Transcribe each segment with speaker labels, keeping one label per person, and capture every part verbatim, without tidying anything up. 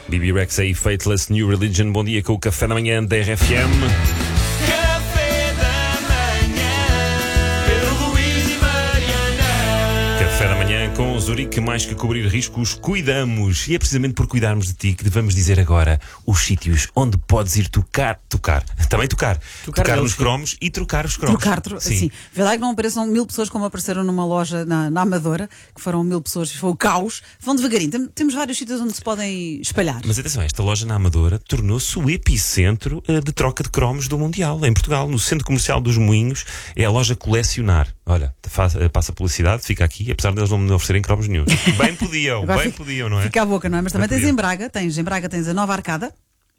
Speaker 1: B B Rexa e Fateless New Religion. Bom dia com o Café da Manhã da R F M.
Speaker 2: Café da Manhã, Pedro Luís e Mariana.
Speaker 1: Café da Manhã com Zurique. Mais que cobrir riscos, cuidamos. E é precisamente por cuidarmos de ti que devemos dizer agora os sítios onde podes ir tocar, tocar, também tocar, tocar, tocar nos cromos e trocar os cromos.
Speaker 3: Trocar, tro sim. sim. Vê lá que não apareçam mil pessoas como apareceram numa loja na, na Amadora, que foram mil pessoas, foi o caos. Vão devagarinho. Tem, temos vários sítios onde se podem espalhar.
Speaker 1: Mas atenção, esta loja na Amadora tornou-se o epicentro uh, de troca de cromos do Mundial. Em Portugal, no Centro Comercial dos Moinhos, é a loja Colecionar. Olha, faz, uh, passa a publicidade, fica aqui, apesar de eles não me oferecerem cromos nenhum. Bem podiam, bem
Speaker 3: fica,
Speaker 1: podiam, não é?
Speaker 3: Fica a boca, não é? Mas também
Speaker 1: bem
Speaker 3: tens
Speaker 1: podiam.
Speaker 3: em Braga, tens em Braga tens a Nova Arcada.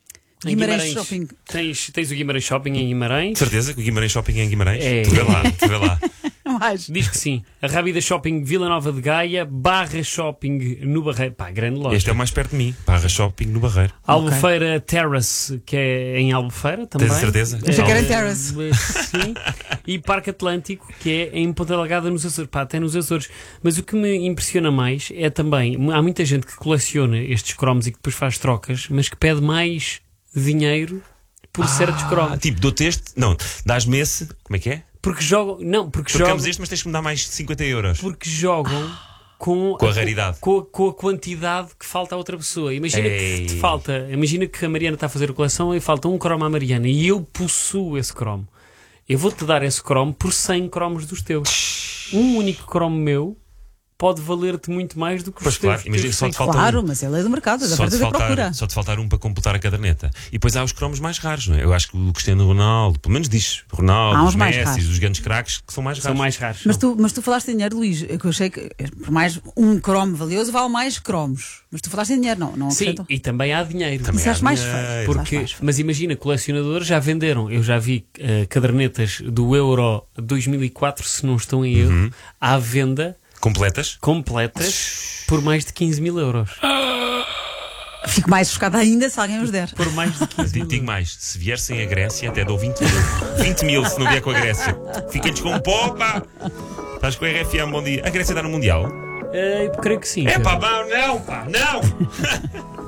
Speaker 4: Em
Speaker 3: Guimarães,
Speaker 4: Guimarães
Speaker 3: Shopping.
Speaker 4: Tens, tens o Guimarães Shopping em Guimarães.
Speaker 1: De certeza que o Guimarães Shopping é em Guimarães?
Speaker 4: É.
Speaker 1: Tu vê lá, tu vê lá.
Speaker 3: Mais.
Speaker 4: Diz que sim. A Rábida Shopping Vila Nova de Gaia, Barra Shopping no Barreiro. Pá, grande loja.
Speaker 1: Este é o mais perto de mim. Barra Shopping no Barreiro.
Speaker 4: Albufeira okay. Terrace, que é em Albufeira também.
Speaker 1: Tens a certeza?
Speaker 3: Achei que era em Terrace.
Speaker 4: Sim. E Parque Atlântico, que é em Ponta Delgada, nos Açores. Pá, até nos Açores. Mas o que me impressiona mais é também, há muita gente que coleciona estes cromos e que depois faz trocas, mas que pede mais dinheiro por
Speaker 1: ah,
Speaker 4: certos cromos.
Speaker 1: Tipo, dou-te este, não, dás-me esse, como é que é?
Speaker 4: Porque jogam, não, porque
Speaker 1: Trocamos
Speaker 4: jogam,
Speaker 1: este, mas tens que me dar mais cinquenta euros.
Speaker 4: porque jogam com,
Speaker 1: com a raridade,
Speaker 4: com, com a quantidade que falta a outra pessoa. Imagina
Speaker 1: Ei.
Speaker 4: que te falta, imagina que a Mariana está a fazer a coleção e falta um cromo à Mariana e eu possuo esse cromo. Eu vou-te dar esse cromo por cem cromos dos teus. Um único cromo meu pode valer-te muito mais do que
Speaker 1: pois
Speaker 4: os teus.
Speaker 1: Claro, imagina, só te falta
Speaker 3: Claro,
Speaker 1: um.
Speaker 3: mas ele é do mercado, é da
Speaker 1: Só
Speaker 3: oferta
Speaker 1: te,
Speaker 3: e da procura.
Speaker 1: faltar, só te faltar um para completar a caderneta. E depois há os cromos mais raros, não é? Eu acho que o Cristiano Ronaldo, pelo menos diz Ronaldo,
Speaker 3: Há uns
Speaker 1: os
Speaker 3: mais
Speaker 1: Messi,
Speaker 3: raros.
Speaker 1: os grandes craques que são mais raros.
Speaker 4: São mais raros.
Speaker 3: Mas tu, mas tu falaste em dinheiro, Luís, é que eu achei que por mais um cromo valioso vale mais cromos. Mas tu falaste em dinheiro, não? não
Speaker 4: Sim,
Speaker 3: acrescentam?
Speaker 4: e também há dinheiro.
Speaker 1: Também
Speaker 3: Isso
Speaker 1: há
Speaker 3: acho mais
Speaker 1: dinheiro.
Speaker 3: feio.
Speaker 4: Porque,
Speaker 3: Acho mais feio.
Speaker 4: mas imagina, colecionadores já venderam. Eu já vi uh, cadernetas do Euro dois mil e quatro, se não estão em erro,
Speaker 1: Uhum.
Speaker 4: à venda,
Speaker 1: Completas?
Speaker 4: completas, por mais de quinze mil euros.
Speaker 3: Fico mais chocada ainda se alguém os der.
Speaker 4: Por mais de quinze
Speaker 1: Digo,
Speaker 4: mil
Speaker 1: digo mais, se viessem a Grécia, até dou vinte mil. vinte mil se não vier com a Grécia. Fiquem-lhes com um pó, pá. Estás com a R F M, bom dia. A Grécia está no Mundial?
Speaker 4: Uh, creio que sim.
Speaker 1: É
Speaker 4: já.
Speaker 1: pá, não, pá, não!